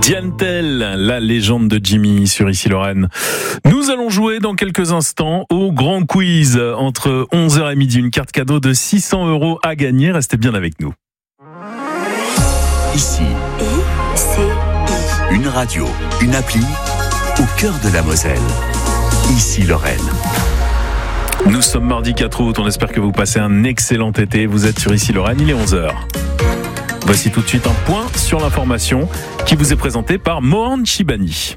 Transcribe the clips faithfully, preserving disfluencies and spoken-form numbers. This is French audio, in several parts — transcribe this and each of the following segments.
Diane Tell, la légende de Jimmy sur Ici Lorraine. Nous allons jouer dans quelques instants au grand quiz entre onze heures et midi. Une carte cadeau de six cents euros à gagner. Restez bien avec nous. Ici, I C I. une radio, une appli au cœur de la Moselle. Ici Lorraine. Nous sommes mardi quatre août. On espère que vous passez un excellent été. Vous êtes sur Ici Lorraine, il est onze heures. Voici tout de suite un point sur l'information qui vous est présenté par Mohan Chibani.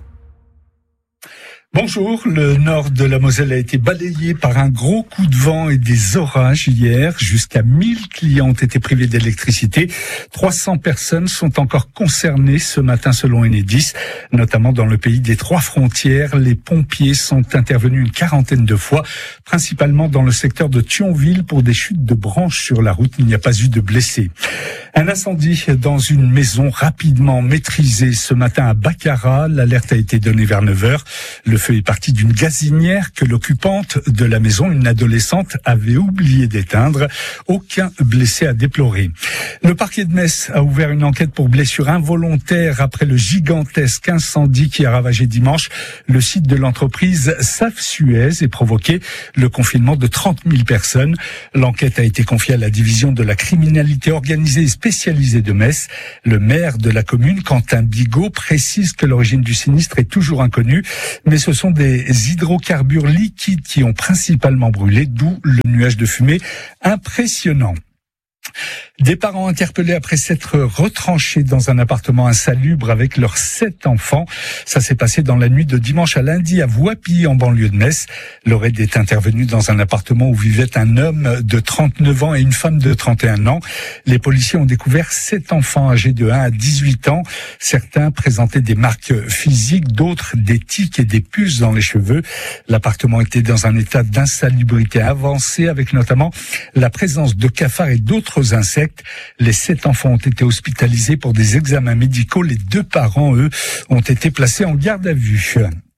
Bonjour, le nord de la Moselle a été balayé par un gros coup de vent et des orages hier. Jusqu'à mille clients ont été privés d'électricité. trois cents personnes sont encore concernées ce matin selon Enedis, notamment dans le pays des trois frontières. Les pompiers sont intervenus une quarantaine de fois, principalement dans le secteur de Thionville pour des chutes de branches sur la route. Il n'y a pas eu de blessés. Un incendie dans une maison rapidement maîtrisé ce matin à Baccarat. L'alerte a été donnée vers neuf heures. Le feu est parti d'une gazinière que l'occupante de la maison, une adolescente, avait oublié d'éteindre. Aucun blessé à déplorer. Le parquet de Metz a ouvert une enquête pour blessure involontaire après le gigantesque incendie qui a ravagé dimanche le site de l'entreprise Safsuez et provoqué le confinement de trente mille personnes. L'enquête a été confiée à la division de la criminalité organisée et spécialisée de Metz. Le maire de la commune, Quentin Bigot, précise que l'origine du sinistre est toujours inconnue, mais ce sont des hydrocarbures liquides qui ont principalement brûlé, d'où le nuage de fumée impressionnant. Des parents interpellés après s'être retranchés dans un appartement insalubre avec leurs sept enfants. Ça s'est passé dans la nuit de dimanche à lundi à Voipy, en banlieue de Metz. Le raid est intervenu dans un appartement où vivait un homme de trente-neuf ans et une femme de trente et un ans. Les policiers ont découvert sept enfants âgés de un à dix-huit ans. Certains présentaient des marques physiques, d'autres des tics et des puces dans les cheveux. L'appartement était dans un état d'insalubrité avancé avec notamment la présence de cafards et d'autres insectes. Les sept enfants ont été hospitalisés pour des examens médicaux. Les deux parents, eux, ont été placés en garde à vue.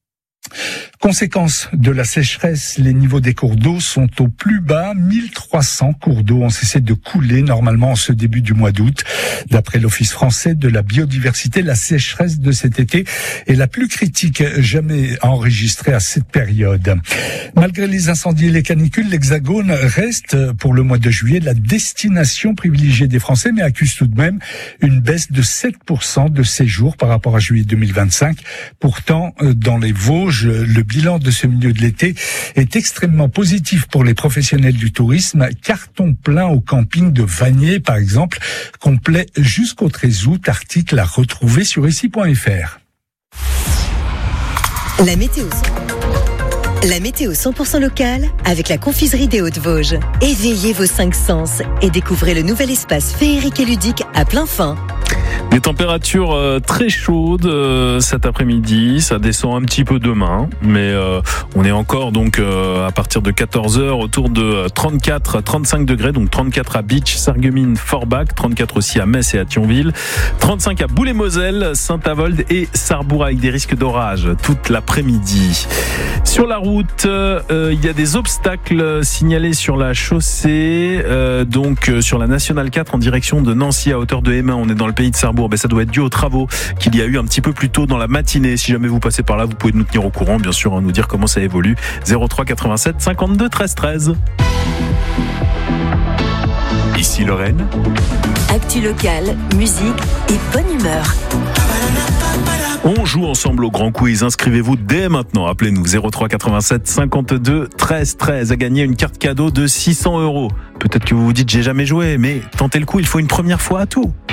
Conséquence de la sécheresse, les niveaux des cours d'eau sont au plus bas. mille trois cents cours d'eau ont cessé de couler normalement en ce début du mois d'août. D'après l'Office français de la biodiversité, la sécheresse de cet été est la plus critique jamais enregistrée à cette période. Malgré les incendies et les canicules, l'Hexagone reste pour le mois de juillet la destination privilégiée des Français, mais accuse tout de même une baisse de sept pour cent de séjours par rapport à juillet deux mille vingt-cinq. Pourtant, dans les Vosges, le bilan de ce milieu de l'été est extrêmement positif pour les professionnels du tourisme. Carton plein au camping de Vanier, par exemple, complet jusqu'au treize août. Article à retrouver sur ici point f r. La météo. La météo cent pour cent locale avec la confiserie des Hautes-Vosges. Éveillez vos cinq sens et découvrez le nouvel espace féerique et ludique à plein fin. Des températures euh, très chaudes euh, cet après-midi, ça descend un petit peu demain, mais euh, on est encore donc euh, à partir de quatorze heures autour de trente-quatre à trente-cinq degrés, donc trente-quatre à Bitche, Sarreguemines, Forbach, trente-quatre aussi à Metz et à Thionville, trente-cinq à Boulay-Moselle, Saint-Avold et Sarrebourg avec des risques d'orage toute l'après-midi. Sur la route, euh, il y a des obstacles signalés sur la chaussée, euh, donc euh, sur la Nationale quatre en direction de Nancy à hauteur de Hémin, on est dans le pays de Sarrebourg. Ben, ça doit être dû aux travaux qu'il y a eu un petit peu plus tôt dans la matinée. Si jamais vous passez par là, vous pouvez nous tenir au courant, bien sûr, hein, nous dire comment ça évolue. zéro trois quatre-vingt-sept cinquante-deux treize treize. Ici Lorraine. Actu locale, musique et bonne humeur. On joue ensemble au grand quiz. Inscrivez-vous dès maintenant. Appelez-nous zéro trois quatre-vingt-sept cinquante-deux treize treize à gagner une carte cadeau de six cents euros. Peut-être que vous vous dites j'ai jamais joué, mais tentez le coup, il faut une première fois à tout.